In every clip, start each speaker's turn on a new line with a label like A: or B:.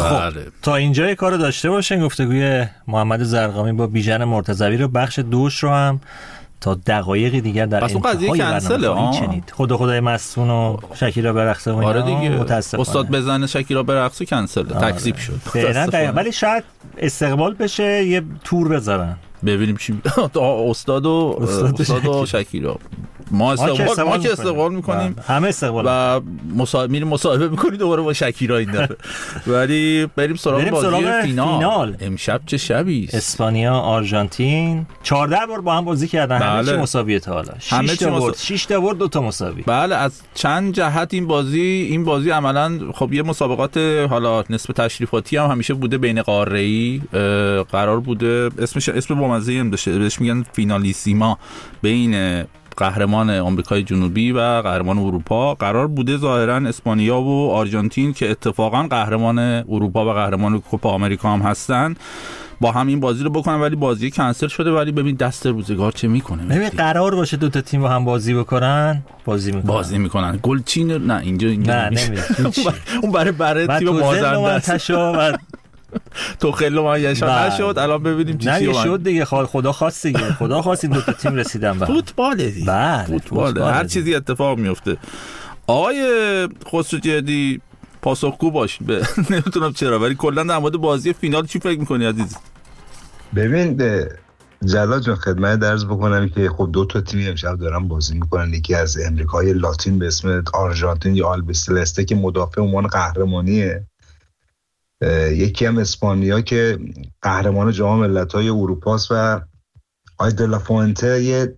A: بله.
B: تا اینجا کارو داشته باشین. گفتگوی محمد زرقامی با بیژن مرتضوی رو بخش دوش رو هم تا دقایقی دیگر در
A: انتهای برنامه
B: شنید. خدای مستون و شکیرا برقصه و اینا.
A: آره دیگه،
B: متاسفانه
A: استاد بزنه شکیرا برقصه کنسل تکذیب شد
B: فعلا. ولی شاید استقبال بشه یه تور بذارن ببینیم
A: چی استاد و شکیرا. ما که استقبال میکنیم،
B: همه استقبال
A: و میریم مصاحبه میکنیم دوباره با شکیرا این دفعه. ولی بریم سراغ بازی فینال. امشب چه شبی است؟
B: اسپانیا آرژانتین 14 بار با هم بازی کردن.
A: بله.
B: همه چی مساویه تا حالا. 6 تا برد 2 تا مساوی.
A: بله، از چند جهت این بازی عملاً خب یه مسابقات حالا نصف تشریفاتی هم همیشه بوده بین قاره‌ای قرار بوده. اسم بامزه‌ای هم داشته، بهش میگن فینالیسیما، بین قهرمان آمریکای جنوبی و قهرمان اروپا قرار بوده. ظاهرا اسپانیا و آرژانتین که اتفاقا قهرمان اروپا و قهرمان کوپا آمریکا هم هستن با هم این بازی رو بکنن، ولی بازی کنسل شده. ولی ببین دست روزگار چه میکنه.
B: ببین قرار باشه دو تا تیم با هم بازی بکنن، بازی میکنن.
A: گلچین نه اینجا
B: نه نمیره.
A: اون برای تیم بازنده است. تو خیلی مایشان نشد. الان ببینیم چی
B: شد دیگه. خدا خواست دیگه. خدا خواست این دو تا تیم رسیدن به
A: فوتباله دیگه. فوتبال هر چیزی اتفاق میفته. آقای خسروجردی پاسخگو باش. نمیتونم چرا، ولی کلا در مورد بازی فینال چی فکر می‌کنی عزیز؟
C: ببین جلال جان خدمت عرض بکنم که خب دو تا تیم امشب دارن بازی میکنن. یکی از امریکای لاتین به اسم آرژانتین یا آلبیسلسته که مدافع عنوان قهرمانیه، یکی هم اسپانیا که قهرمان جام ملت‌های اروپاست. و آی دلافونته یه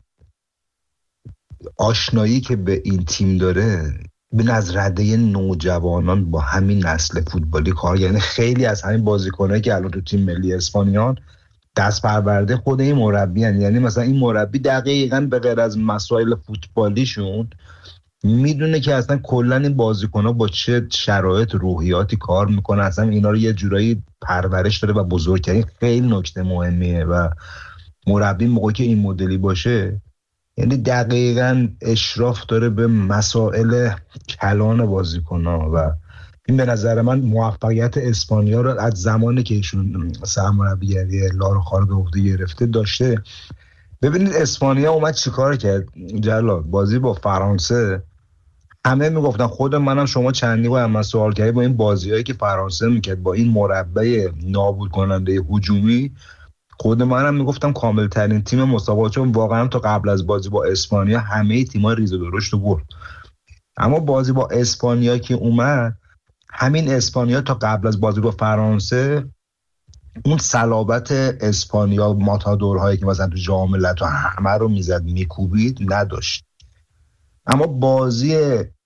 C: آشنایی که به این تیم داره به از رده نوجوانان با همین نسل فوتبالی کار، یعنی خیلی از همین بازیکنایی که الان تو تیم ملی اسپانیا دست پرورده خود این مربی هن. یعنی مثلا این مربی دقیقاً به غیر از مسائل فوتبالیشون میدونه که اصلا کلا این بازیکن‌ها با چه شرایط روحیاتی کار میکنن، اصلا اینا رو یه جورایی پرورش داره و بزرگترین خیلی نکته مهمیه. و مربی موقعی که این مدلی باشه یعنی دقیقاً اشراف داره به مسائل کلان بازیکن‌ها. و این به نظر من موفقیت اسپانیا رو از زمانی که ایشون سرمربیگری لاروخا به عهده گرفته داشته. ببینید اسپانیا اومد چیکار کرد جلال. بازی با فرانسه همه میگفتن، خود منم شما چندی با من سوال کردی، با این بازیایی که فرانسه میکرد با این مربع نابود کننده هجومی، خود منم میگفتم کامل ترین تیم مسابقه، چون واقعا تا قبل از بازی با اسپانیا همه تیم‌ها ریز و درشت رو برد. اما بازی با اسپانیا که اومد، همین اسپانیا تا قبل از بازی با فرانسه اون صلابت اسپانیا ماتادورهایی که مثلا تو جام ملت‌ها همه رو میزد میکوبید نداشت. اما بازی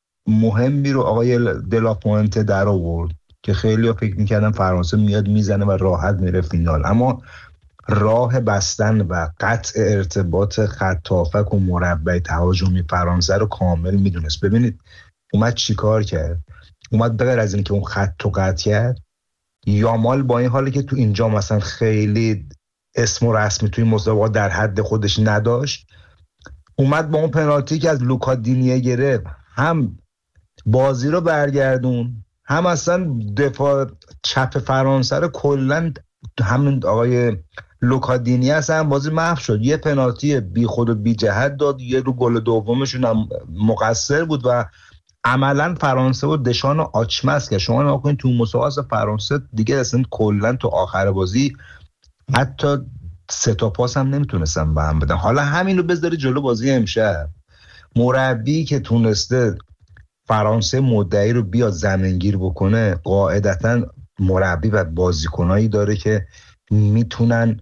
C: مهمی رو آقای دلاپوینته در آورد که خیلی ها فکر میکردن فرانسه میاد میزنه و راحت میره فینال، اما راه بستن و قطع ارتباط خط هافک و مربع تهاجمی فرانسه رو کامل میدونست. ببینید اومد چیکار کرد. اومد بغیر از این که اون خط رو قطع کرد، یامال با این حالی که تو اینجا مثلا خیلی اسم و رسمی توی مسابقات در حد خودش نداشت، اومد با اون پنالتی که از لوکا دینیه گرفت هم بازی رو برگردون، هم اصلا دفاع چپ فرانسه رو کلن همین آقای لوکا دینیه اصلا بازی محو شد. یه پنالتی بی خود و بی جهت داد، یه رو گل دومشون هم مقصر بود و عملا فرانسه و دشان آچمز که شما نگاه کنید تو مسابقات فرانسه دیگه اصلا کلا تو آخر بازی حتی 3 تا پاس هم نمیتونستن به هم بدن. حالا همین رو بذاری جلو بازی امشب، مربی که تونسته فرانسه مدعی رو بیاد زمینگیر بکنه، قاعدتا مربی و بازیکنایی داره که میتونن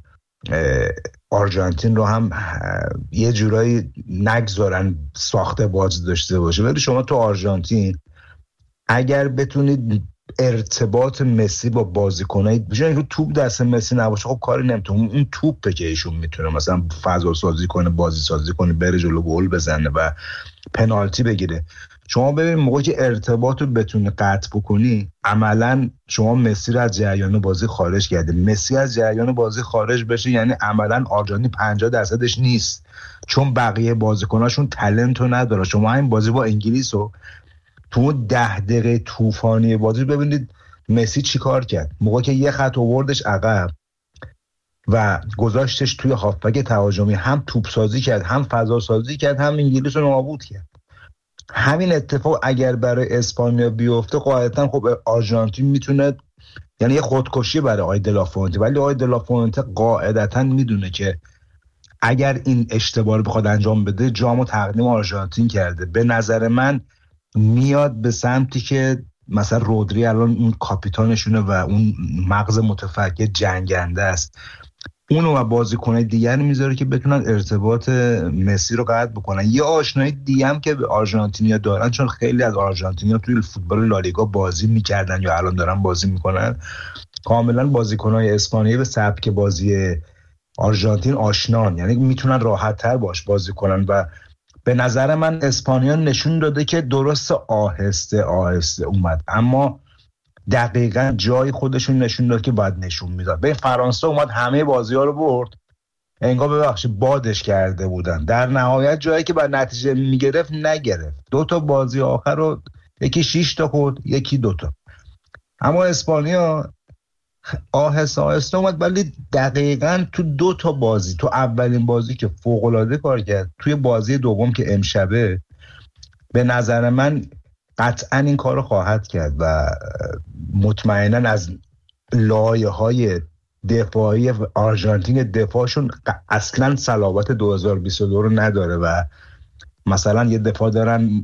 C: آرژانتین رو هم یه جورایی نگذارن ساخته بازی داشته باشه. ولی شما تو آرژانتین اگر بتونید ارتباط مسی با بازیکنای بجای توپ دست مسی نباشه خب کاری نمیتونه. اون توپه که ایشون میتونه مثلا فضا سازی کنه، بازی سازی کنه، بره جلو گل بزنه و پنالتی بگیره. شما ببینید موقعی که ارتباط رو بتونه قطع بکنی، عملا شما مسی رو از جریان بازی خارج کرده. مسی از جریان بازی خارج بشه یعنی عملا آرژانتین 50% نیست، چون بقیه بازیکناشون تالنت رو نداره. شما این بازی با انگلیس رو تو 10 دقیقه طوفانی بازی ببینید مسی چی کار کرد؟ موقع که یه خط آوردش عقب و گذاشتش توی هافبک تهاجمی، هم توپ سازی کرد، هم فضا سازی کرد، هم انگلیس رو نابود کرد. همین اتفاق اگر برای اسپانیا بیفته قاعدتا خب آرژانتین میتونه، یعنی یه خودکشی برای آقای دلافونته، ولی آقای دلافونته قاعدتا میدونه که اگر این اشتباه رو بخواد انجام بده جامو تقدیم آرژانتین کرده. به نظر من میاد به سمتی که مثلا رودری الان اون کاپیتانشونه و اون مغز متفکر جنگنده است، اونو و بازیکنای دیگر میذاره که بتونن ارتباط مسی رو قطع بکنن. یه آشنایی دیگه هم که به آرژانتینیا دارن، چون خیلی از آرژانتینیا توی فوتبال لالیگا بازی میکردن یا الان دارن بازی میکنن، کاملا بازیکنای اسپانیایی به سبک بازی آرژانتین آشنان، یعنی میتونن راحت تر باش بازی کنن. و به نظر من اسپانیا نشون داده که درست آهسته آهسته اومد، اما دقیقاً جای خودشون نشون داد که باید نشون میداد. به فرانسه اومد همه بازی‌ها رو برد، انگار ببخشید بادش کرده بودن، در نهایت جایی که باید نتیجه میگرفت نگرفت. 2 تا بازی آخر رو یکی 6 تا خورد، یکی 2 تا. اما اسپانیا آهسته آهسته اومد، ولی دقیقاً تو 2 تا بازی، تو اولین بازی که فوق‌العاده کار کرد، توی بازی دوم که امشبه، به نظر من قطعاً این کار رو خواهد کرد و مطمئناً از لایه‌های دفاعی آرژانتین دفاعشون اصلاً صلابت 2022 رو نداره و مثلا یه دفاع دارن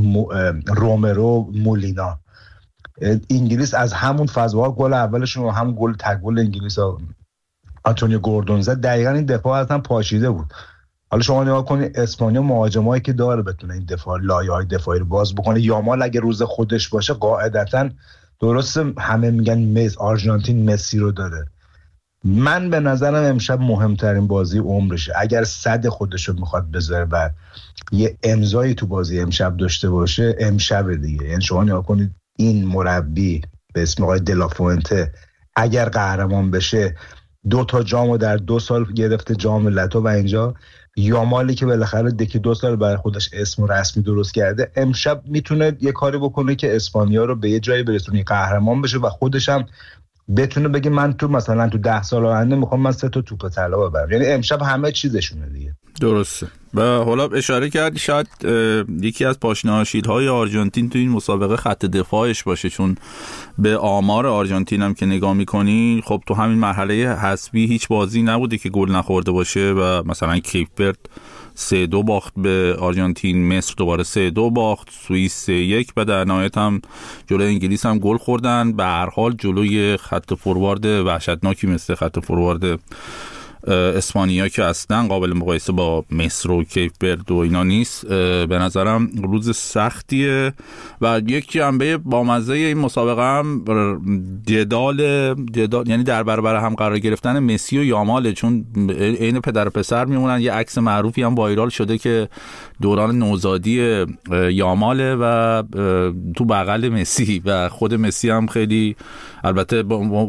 C: رومرو مولینا. انگلیس از همون فضاها گل اولشون و هم گل تگل انگلیس آنتونیو گوردون زد، دقیقاً این دفاع اصلا پاشیده بود. حالا شما نگاه کنید اسپانیا مهاجمایی که داره بتونه این دفاع لایه‌های دفاعی رو باز بکنه. یامال اگه روز خودش باشه قاعدتاً درسته همه میگن آرژانتین مسی رو داره. من به نظرم امشب مهمترین بازی عمرشه. اگر صد خودش رو میخواد بذاره و یه امضایی تو بازی امشب داشته باشه، امشب دیگه. یعنی شما نگاه کنید این مربی به اسم آقای دلافونته اگر قهرمان بشه 2 تا جامو در 2 سال گرفته، جام لاتو، و اینجا یامالی که بالاخره دکی 2 سال برای خودش اسم رسمی درست کرده، امشب میتونه یه کاری بکنه که اسپانیا رو به یه جایی برسونه قهرمان بشه و خودش هم بتونه بگه من تو مثلا تو 10 سال آینده میخوام من 3 تا توپ طلا ببرم. یعنی امشب همه چیزشونه دیگه.
A: درسته. و حالا اشاره کردی شاید یکی از پاشنه‌های آرژانتین تو این مسابقه خط دفاعش باشه، چون به آمار آرژانتین هم که نگاه می‌کنی خب تو همین مرحله حذفی هیچ بازی نبوده که گل نخورده باشه و مثلا کیپ ورد 3-2 باخت به آرژانتین، مصر دوباره 3-2 باخت، سوئیس 3-1 و در نهایت هم جلوی انگلیس هم گل خوردن. به هر حال جلوی خط فوروارد وحشتناکی مثل خط فوروارد اسپانیا که اصلا قابل مقایسه با مصر و کیپ ورد و اینا نیست، به نظرم روز سختیه. و یک جنبه بامزه این مسابقه هم جدال یعنی در برابر هم قرار گرفتن مسی و یاماله، چون عین پدر و پسر میمونن. یه عکس معروفی هم وایرال شده که دوران نوزادی یاماله و تو بغل مسی و خود مسی هم خیلی، البته